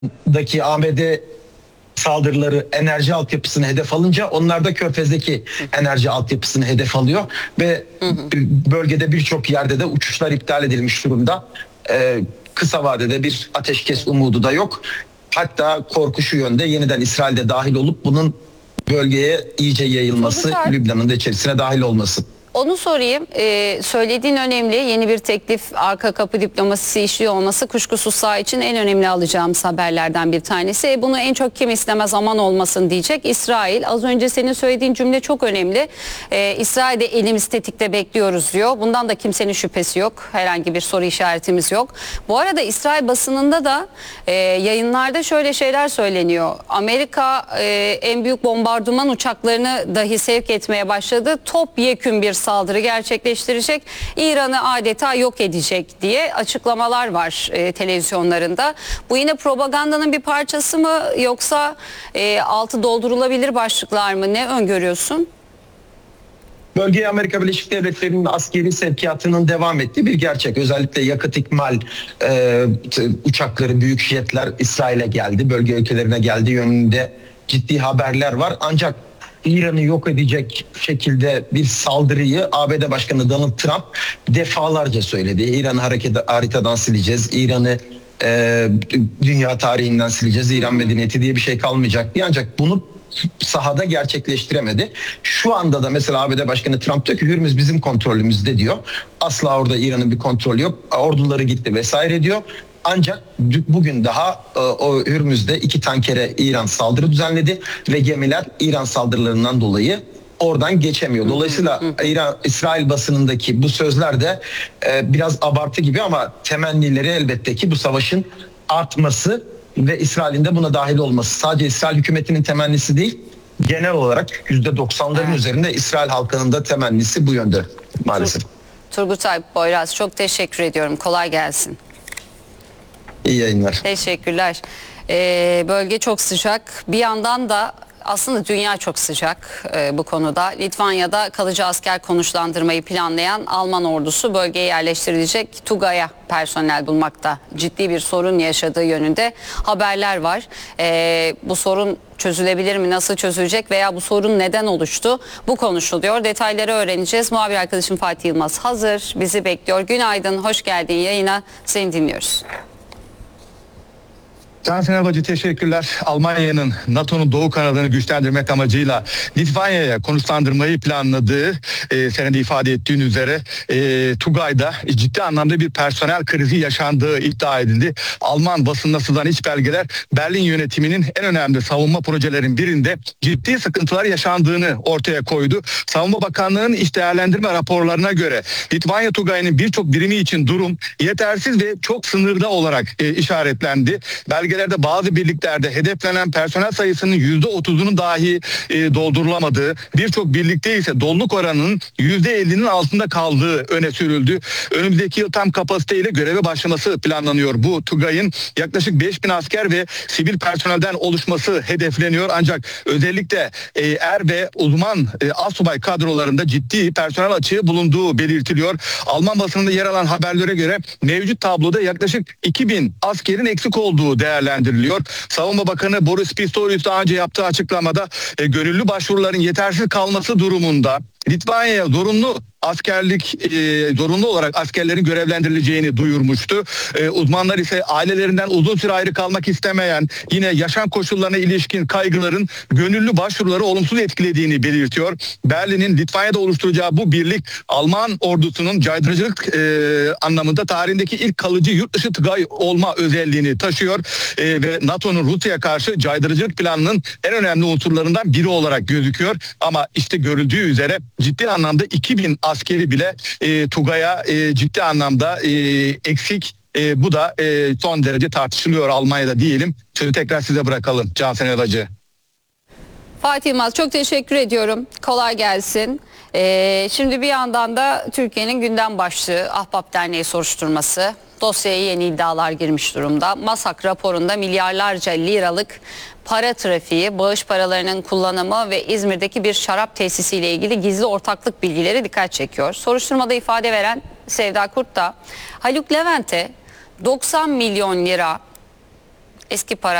Lübnan'daki ABD saldırıları enerji altyapısını hedef alınca onlar da Körfez'deki enerji altyapısını hedef alıyor ve bölgede birçok yerde de uçuşlar iptal edilmiş durumda. Kısa vadede bir ateşkes umudu da yok. Hatta korku şu yönde, yeniden İsrail'de dahil olup bunun bölgeye iyice yayılması, Lübnan'ın da içerisine dahil olması. Onu sorayım. Söylediğin önemli. Yeni bir teklif, arka kapı diplomasisi işliyor olması kuşkusuz saha için en önemli alacağımız haberlerden bir tanesi. Bunu en çok kim istemez, aman olmasın diyecek. İsrail. Az önce senin söylediğin cümle çok önemli. İsrail'de elimiz tetikte bekliyoruz diyor. Bundan da kimsenin şüphesi yok. Herhangi bir soru işaretimiz yok. Bu arada İsrail basınında da yayınlarda şöyle şeyler söyleniyor. Amerika en büyük bombardıman uçaklarını dahi sevk etmeye başladı. Topyekün bir saldırı gerçekleştirecek, İran'ı adeta yok edecek diye açıklamalar var televizyonlarında. Bu yine propagandanın bir parçası mı, yoksa altı doldurulabilir başlıklar mı? Ne öngörüyorsun? Bölgeye Amerika Birleşik Devletleri'nin askeri sevkiyatının devam ettiği bir gerçek. Özellikle yakıt ikmal uçakları, büyük jetler İsrail'e geldi. Bölge ülkelerine geldiği yönünde ciddi haberler var. Ancak İran'ı yok edecek şekilde bir saldırıyı ABD Başkanı Donald Trump defalarca söyledi. İran'ı haritadan sileceğiz, İran'ı dünya tarihinden sileceğiz, İran medeniyeti diye bir şey kalmayacak diye. Ancak bunu sahada gerçekleştiremedi. Şu anda da mesela ABD Başkanı Trump diyor ki Hürmüz bizim kontrolümüzde diyor. Asla orada İran'ın bir kontrolü yok. Orduları gitti vesaire diyor. Ancak bugün daha o Hürmüz'de 2 tankere İran saldırı düzenledi ve gemiler İran saldırılarından dolayı oradan geçemiyor. Dolayısıyla İsrail basınındaki bu sözler de biraz abartı gibi, ama temennileri elbette ki bu savaşın artması ve İsrail'in de buna dahil olması. Sadece İsrail hükümetinin temennisi değil, genel olarak %90'ların üzerinde İsrail halkının da temennisi bu yönde maalesef. Turgut Alp Boyraz, çok teşekkür ediyorum. Kolay gelsin. İyi yayınlar. Teşekkürler. Bölge çok sıcak. Bir yandan da aslında dünya çok sıcak bu konuda. Litvanya'da kalıcı asker konuşlandırmayı planlayan Alman ordusu bölgeye yerleştirilecek Tugay'a personel bulmakta ciddi bir sorun yaşadığı yönünde haberler var. Bu sorun çözülebilir mi? Nasıl çözülecek veya bu sorun neden oluştu? Bu konuşuluyor. Detayları öğreneceğiz. Muhabir arkadaşım Fatih Yılmaz hazır. Bizi bekliyor. Günaydın. Hoş geldin yayına. Seni dinliyoruz. Cansel Abacı, teşekkürler. Almanya'nın NATO'nun doğu kanadını güçlendirmek amacıyla Litvanya'ya konuşlandırmayı planladığı, senin de ifade ettiğin üzere Tugay'da ciddi anlamda bir personel krizi yaşandığı iddia edildi. Alman basınına sızan iç belgeler Berlin yönetiminin en önemli savunma projelerin birinde ciddi sıkıntılar yaşandığını ortaya koydu. Savunma Bakanlığı'nın iş değerlendirme raporlarına göre Litvanya Tugay'ın birçok birimi için durum yetersiz ve çok sınırda olarak işaretlendi. Belgelerde bazı birliklerde hedeflenen personel sayısının %30'unun dahi doldurulamadığı, birçok birlikte ise doluluk oranının %50'nin altında kaldığı öne sürüldü. Önümüzdeki yıl tam kapasiteyle göreve başlaması planlanıyor. Bu Tugay'ın yaklaşık 5000 asker ve sivil personelden oluşması hedefleniyor. Ancak özellikle er ve uzman asubay kadrolarında ciddi personel açığı bulunduğu belirtiliyor. Alman basınında yer alan haberlere göre mevcut tabloda yaklaşık 2000 askerin eksik olduğu değerlendiriliyor. Savunma Bakanı Boris Pistorius daha önce yaptığı açıklamada gönüllü başvuruların yetersiz kalması durumunda Litvanya'ya zorunlu olarak askerlerin görevlendirileceğini duyurmuştu. Uzmanlar ise ailelerinden uzun süre ayrı kalmak istemeyen, yine yaşam koşullarına ilişkin kaygıların gönüllü başvuruları olumsuz etkilediğini belirtiyor. Berlin'in Litvanya'da oluşturacağı bu birlik Alman ordusunun caydırıcılık anlamında tarihindeki ilk kalıcı yurt dışı Tugay olma özelliğini taşıyor ve NATO'nun Rusya'ya karşı caydırıcılık planının en önemli unsurlarından biri olarak gözüküyor. Ama işte görüldüğü üzere ciddi anlamda 2000 askeri bile Tugay'a ciddi anlamda eksik. Bu da son derece tartışılıyor Almanya'da diyelim. Sözü tekrar size bırakalım Cansel Elacı. Fatih Yılmaz, çok teşekkür ediyorum. Kolay gelsin. Şimdi bir yandan da Türkiye'nin gündem başlığı Ahbap Derneği soruşturması. Dosyaya yeni iddialar girmiş durumda. MASAK raporunda milyarlarca liralık para trafiği, bağış paralarının kullanımı ve İzmir'deki bir şarap tesisiyle ilgili gizli ortaklık bilgileri dikkat çekiyor. Soruşturmada ifade veren Sevda Kurt da Haluk Levent'e 90 milyon lira Eski para